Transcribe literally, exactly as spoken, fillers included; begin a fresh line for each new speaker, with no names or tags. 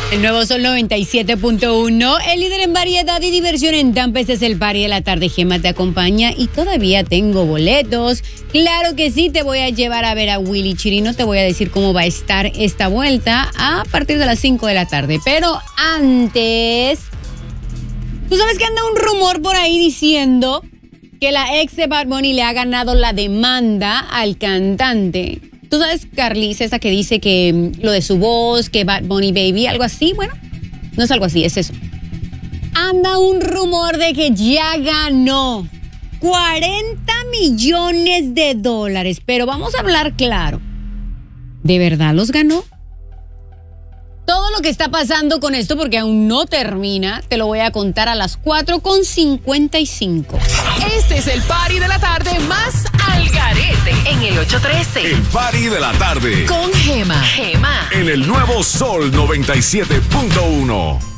El nuevo Sol noventa y siete punto uno, el líder en variedad y diversión en Tampa. Este es el party de la tarde. Gemma te acompaña y todavía tengo boletos. Claro que sí, te voy a llevar a ver a Willy Chirino. Te voy a decir cómo va a estar esta vuelta a partir de las cinco de la tarde. Pero antes, tú sabes que anda un rumor por ahí diciendo que la ex de Bad Bunny le ha ganado la demanda al cantante. Tú sabes, Carlis, esa que dice que lo de su voz, que Bad Bunny Baby, algo así. Bueno, no es algo así, es eso. Anda un rumor de que ya ganó cuarenta millones de dólares. Pero vamos a hablar claro. ¿De verdad los ganó? Todo lo que está pasando con esto, porque aún no termina, te lo voy a contar a las cuatro con cincuenta y cinco.
Este es el party de la tarde más al garete en el ocho trece.
El party de la tarde
con Gemma. Gemma.
En el nuevo Sol noventa y siete punto uno.